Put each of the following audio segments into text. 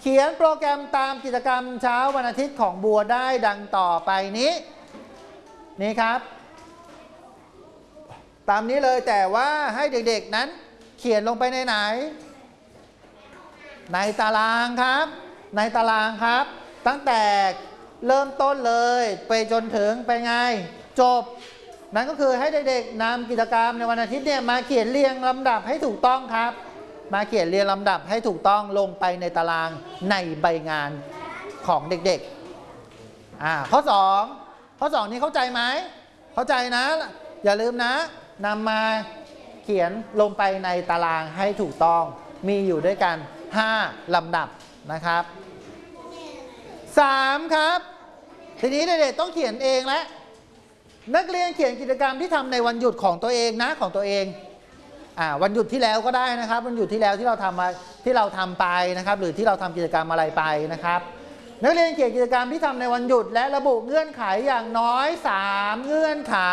เขียนโปรแกรมตามกิจกรรมเช้าวันอาทิตย์ของบัวได้ดังต่อไปนี้นี่ครับตามนี้เลยแต่ว่าให้เด็กๆนั้นเขียนลงไปในไหนในตารางครับในตารางครับตั้งแต่เริ่มต้นเลยไปจนถึงไปไงจบนั่นก็คือให้เด็กๆนำกิจกรรมในวันอาทิตย์เนี่ยมาเขียนเรียงลำดับให้ถูกต้องครับมาเขียนเรียงลำดับให้ถูกต้องลงไปในตารางในใบงานของเด็กๆข้อ2นี้เข้าใจไหมเข้าใจนะอย่าลืมนะนำมาเขียนลงไปในตารางให้ถูกต้องมีอยู่ด้วยกัน5ลำดับนะครับ3ครับทีนี้เด็กๆต้องเขียนเองและนักเรียนเขียนกิจกรรมที่ทำในวันหยุดของตัวเองนะของตัวเองวันหยุดที่แล้วก็ได้นะครับวันหยุดที่แล้วที่เราทำไปนะครับหรือที่เราทำกิจกรรมอะไรไปนะครับนักเรียนเขียนกิจกรรมที่ทำในวันหยุดและระบุเงื่อนไขอย่างน้อย3เงื่อนไข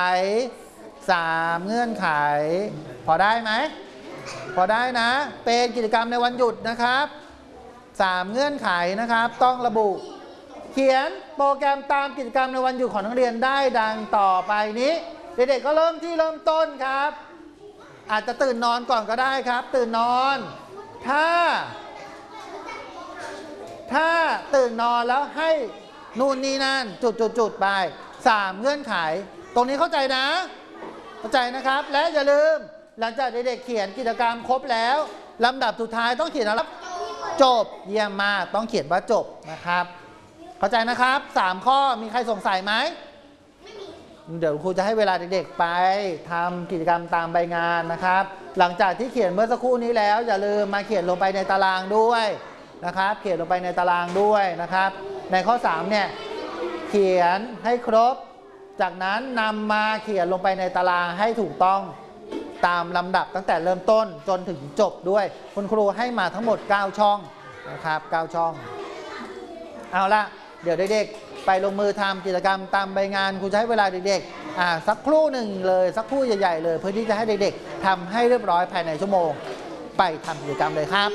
พอได้ไหมพอได้นะเป็นกิจกรรมในวันหยุดนะครับ3เงื่อนไขนะครับต้องระบุเขียนโปรแกรมตามกิจกรรมในวันหยุดของนักเรียนได้ดังต่อไปนี้เด็กๆก็เริ่มต้นครับอาจจะตื่นนอนก่อนก็ได้ครับตื่นนอนถ้าตื่นนอนแล้วให้นู่นนี่นั่นจุดไป3เงื่อนไขตรงนี้เข้าใจนะเข้าใจนะครับและอย่าลืมหลังจากเด็กๆเขียนกิจกรรมครบแล้วลำดับสุดท้ายต้องเขียนอะไรจบเยี่ยมมากต้องเขียนว่าจบนะครับเข้าใจนะครับ3ข้อมีใครสงสัยไหมเดี๋ยวครูจะให้เวลาเด็กๆไปทำกิจกรรมตามใบงานนะครับหลังจากที่เขียนเมื่อสักครู่นี้แล้วอย่าลืมมาเขียนลงไปในตารางด้วยนะครับเขียนลงไปในตารางด้วยนะครับในข้อ3เนี่ยเขียนให้ครบจากนั้นนำมาเขียนลงไปในตารางให้ถูกต้องตามลำดับตั้งแต่เริ่มต้นจนถึงจบด้วยคุณครูให้มาทั้งหมด9ช่องนะครับ9ช่องเอาละเดี๋ยวเด็กๆไปลงมือทำกิจกรรมตามใบงานครูจะให้เวลาเด็กๆสักครู่หนึ่งเลยสักครู่ใหญ่ๆเลยเพื่อที่จะให้เด็กๆทำให้เรียบร้อยภายในชั่วโมงไปทำกิจกรรมเลยครับ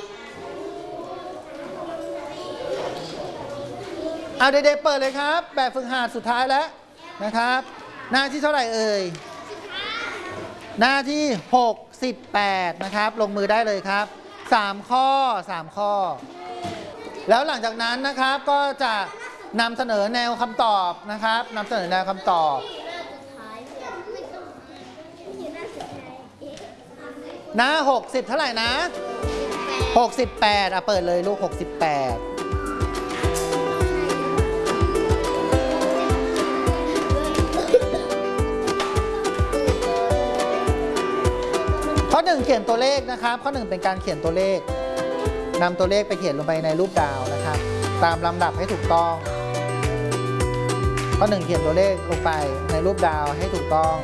เอาเด็กๆเปิดเลยครับแบบฝึกหัดสุดท้ายแล้วนะครับหน้าที่เท่าไหร่เอ่ยหน้าที่68นะครับลงมือได้เลยครับ3ข้อแล้วหลังจากนั้นนะครับก็จะนำเสนอแนวคำตอบนะครับนำเสนอแนวคำตอบหน้า60เท่าไหร่นะ68เปิดเลยลูก68ข้อ1เขียนตัวเลขนะครับข้อ1เป็นการเขียนตัวเลขนำตัวเลขไปเขียนลงไปในรูปดาวนะครับตามลำดับให้ถูกต้องข้อ1เขียนตัวเลขลงไปในรูปดาวให้ถูกต้อง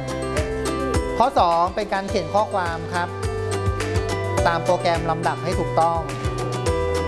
ข้อ2เป็นการเขียนข้อความครับตามโปรแกรมลำดับให้ถูกต้อง